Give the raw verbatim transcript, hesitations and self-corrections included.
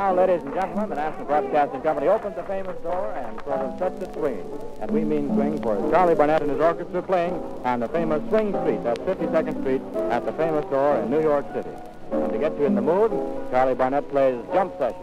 now, ladies and gentlemen, the National Broadcasting Company opens the famous door and sort of sets it swinging. And we mean swing, for Charlie Barnett and his orchestra playing on the famous Swing Street, that's fifty-second Street, at the famous door in New York City. And to get you in the mood, Charlie Barnett plays Jump Session.